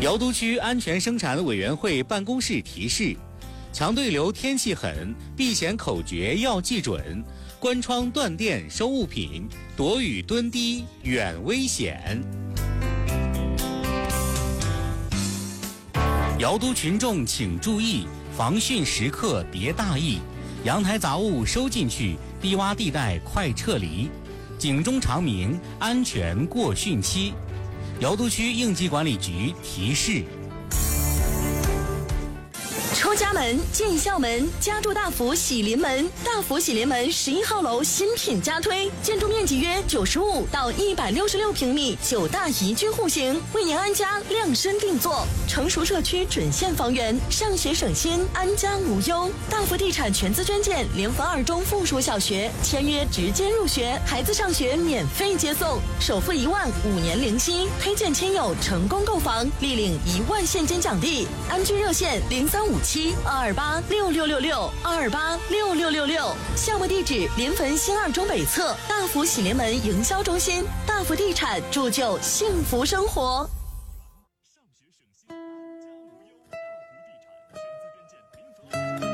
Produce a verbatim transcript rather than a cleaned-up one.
瑶都区安全生产委员会办公室提示：强对流天气狠，避险口诀要记准，关窗断电收物品，躲雨蹲低远危险。瑶都群众请注意，防汛时刻别大意，阳台杂物收进去，低洼地带快撤离，警钟长鸣，安全过汛期。瑶都区应急管理局提示。 出家门进校门，家住大福喜临门。大福喜临门十一号楼新品加推，建筑面积约九十五到一百六十六平米，九大宜居户型，为您安家量身定做。成熟社区准现房源，上学省心，安家无忧。大福地产全资捐建联合二中附属小学，签约直接入学，孩子上学免费接送，首付一万，五年零息。推荐亲友成功购房，立领一万现金奖励。安居热线零三五七二二八六六六六二二八六六六六，项目地址临汾新二中北侧大福喜临门营销中心。大福地产铸就幸福生活。